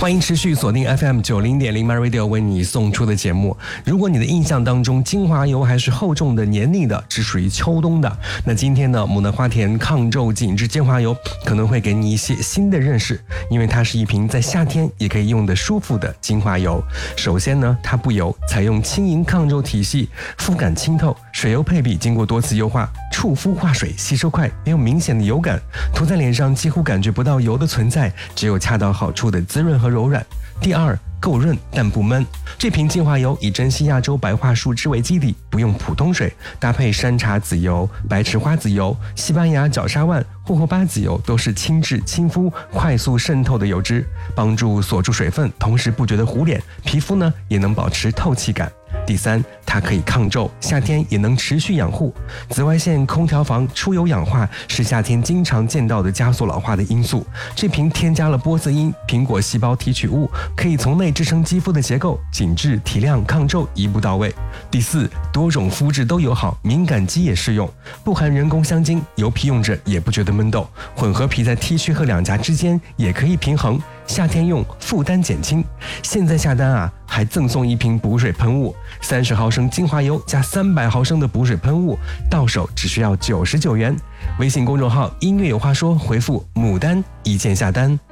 欢迎持续锁定 FM90.0 MyRadio 为你送出的节目。如果你的印象当中精华油还是厚重的黏腻的，是属于秋冬的，那今天呢，牡丹花田抗皱紧致精华油可能会给你一些新的认识，因为它是一瓶在夏天也可以用得舒服的精华油。首先呢，它不油，采用轻盈抗皱体系，肤感清透，水油配比经过多次优化，触肤化水，吸收快，没有明显的油感，涂在脸上几乎感觉不到油的存在，只有恰到好处的滋润和柔软。第二，够润但不闷。这瓶精华油以珍稀亚洲白桦树枝为基底，不用普通水，搭配山茶籽油、白池花籽油、西班牙角鲨烷、霍霍巴籽油，都是轻质亲肤、快速渗透的油脂，帮助锁住水分，同时不觉得糊脸，皮肤呢也能保持透气感。第三，它可以抗皱，夏天也能持续养护。紫外线空调房出油氧化是夏天经常见到的加速老化的因素。这瓶添加了玻色因、苹果细胞提取物，可以从内支撑肌肤的结构，紧致提亮抗皱一步到位。第四，多种肤质都友好，敏感肌也适用，不含人工香精，油皮用着也不觉得闷痘，混合皮在 T 区和两颊之间也可以平衡，夏天用负担减轻。现在下单啊，还赠送一瓶补水喷雾，30毫升精华油加300毫升的补水喷雾，到手只需要99元。微信公众号音乐有话说，回复牡丹一键下单。